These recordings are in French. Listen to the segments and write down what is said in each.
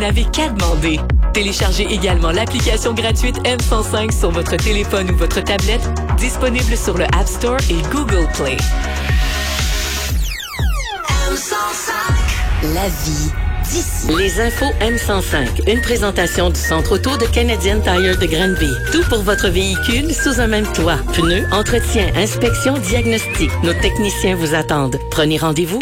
n'avez qu'à demander. Téléchargez également l'application gratuite M105 sur votre téléphone ou votre tablette, disponible sur le App Store et Google Play. M105. La vie d'ici. Les infos M105. Une présentation du Centre auto de Canadian Tire de Granby. Tout pour votre véhicule sous un même toit. Pneus, entretien, inspection, diagnostic. Nos techniciens vous attendent. Prenez rendez-vous.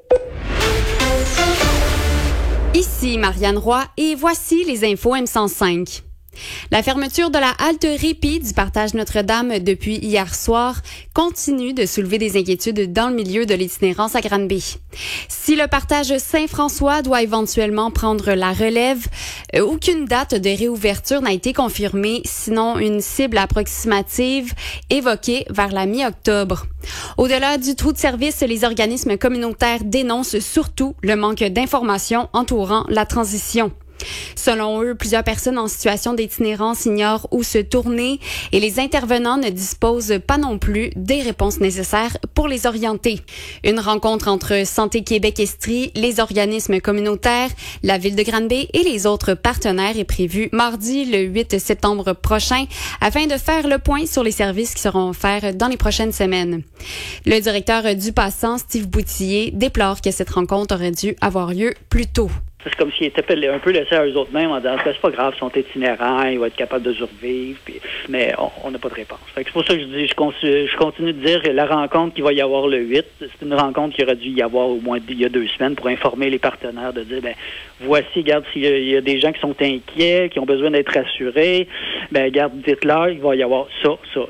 Ici Marianne Roy et voici les infos M105. La fermeture de la halte Répit du partage Notre-Dame depuis hier soir continue de soulever des inquiétudes dans le milieu de l'itinérance à Granby. Si le partage Saint-François doit éventuellement prendre la relève, aucune date de réouverture n'a été confirmée, sinon une cible approximative évoquée vers la mi-octobre. Au-delà du trou de service, les organismes communautaires dénoncent surtout le manque d'informations entourant la transition. Selon eux, plusieurs personnes en situation d'itinérance ignorent où se tourner et les intervenants ne disposent pas non plus des réponses nécessaires pour les orienter. Une rencontre entre Santé Québec-Estrie, les organismes communautaires, la Ville de Granby et les autres partenaires est prévue mardi le 8 septembre prochain afin de faire le point sur les services qui seront offerts dans les prochaines semaines. Le directeur du Passant, Steve Boutillier, déplore que cette rencontre aurait dû avoir lieu plus tôt. C'est comme s'ils étaient un peu laissés à eux-mêmes en disant c'est pas grave, ils sont itinérants, ils vont être capables de survivre, mais on n'a pas de réponse. Fait que c'est pour ça que je dis, je continue de dire que la rencontre qu'il va y avoir le 8, c'est une rencontre qu'il aurait dû y avoir au moins il y a 2 semaines pour informer les partenaires, de dire voici, regarde, s'il y a des gens qui sont inquiets, qui ont besoin d'être rassurés, regarde, dites-leur, il va y avoir ça.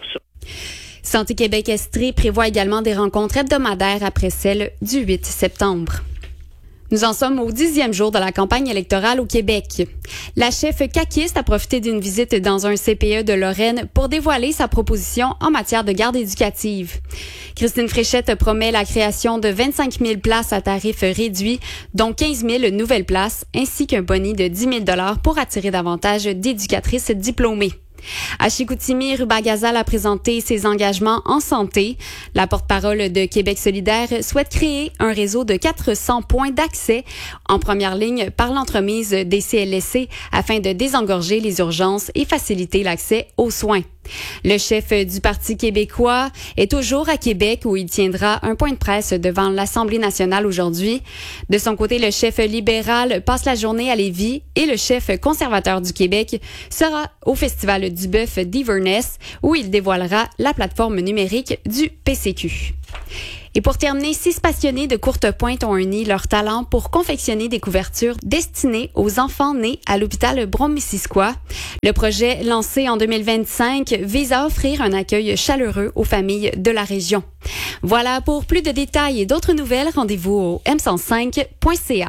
Santé Québec-Estrie prévoit également des rencontres hebdomadaires après celle du 8 septembre. Nous en sommes au 10e jour de la campagne électorale au Québec. La chef caquiste a profité d'une visite dans un CPE de Lorraine pour dévoiler sa proposition en matière de garde éducative. Christine Fréchette promet la création de 25 000 places à tarif réduit, dont 15 000 nouvelles places, ainsi qu'un boni de 10 000 $ pour attirer davantage d'éducatrices diplômées. À Chicoutimi, Rubagazal a présenté ses engagements en santé. La porte-parole de Québec solidaire souhaite créer un réseau de 400 points d'accès en première ligne par l'entremise des CLSC afin de désengorger les urgences et faciliter l'accès aux soins. Le chef du Parti québécois est toujours à Québec où il tiendra un point de presse devant l'Assemblée nationale aujourd'hui. De son côté, le chef libéral passe la journée à Lévis et le chef conservateur du Québec sera au Festival du bœuf d'Iverness où il dévoilera la plateforme numérique du PCQ. Et pour terminer, 6 passionnés de courte pointe ont uni leur talent pour confectionner des couvertures destinées aux enfants nés à l'hôpital Brome-Missisquoi. Le projet, lancé en 2025, vise à offrir un accueil chaleureux aux familles de la région. Voilà, pour plus de détails et d'autres nouvelles, rendez-vous au m105.ca.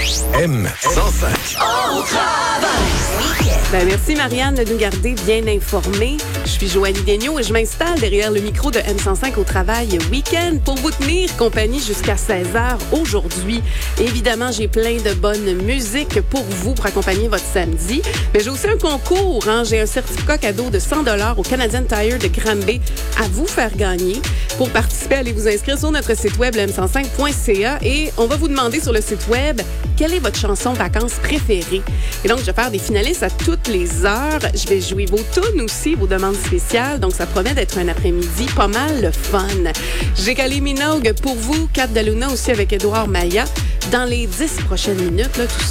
M105. Au travail. Merci Marianne de nous garder bien informés. Je suis Joanie Daigneault et je m'installe derrière le micro de M105 au travail week-end pour vous tenir compagnie jusqu'à 16h aujourd'hui. Évidemment, j'ai plein de bonne musique pour vous pour accompagner votre samedi. Mais j'ai aussi un concours. J'ai un certificat cadeau de 100 $ au Canadian Tire de Granby à vous faire gagner. Pour participer, allez vous inscrire sur notre site web, m105.ca, et on va vous demander sur le site web quelle est votre chanson vacances préférée. Et donc, je vais faire des finalistes à toutes les heures. Je vais jouer vos tunes aussi, vos demandes spéciales. Donc, ça promet d'être un après-midi pas mal le fun. J'ai Kylie Minogue pour vous, Kat Daluna aussi avec Édouard Maillat. Dans les 10 prochaines minutes, là, tout